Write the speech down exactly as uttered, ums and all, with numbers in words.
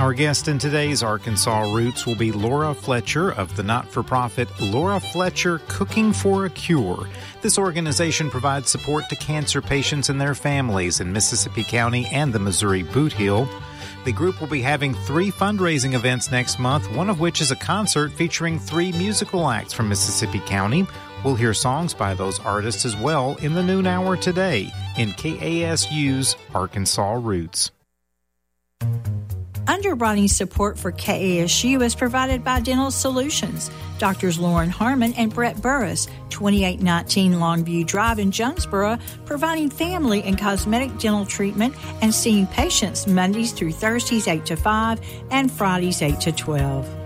Our guest in today's Arkansas Roots will be Laura Fletcher of the not-for-profit Laura Fletcher Cooking for a Cure. This organization provides support to cancer patients and their families in Mississippi County and the Missouri Boot Heel. The group will be having three fundraising events next month, one of which is a concert featuring three musical acts from Mississippi County. We'll hear songs by those artists as well in the noon hour today in K A S U's Arkansas Roots. Underwriting support for K A S U is provided by Dental Solutions. Doctors Lauren Harmon and Brett Burris, twenty-eight nineteen Longview Drive in Jonesboro, providing family and cosmetic dental treatment and seeing patients Mondays through Thursdays eight to five and Fridays eight to twelve.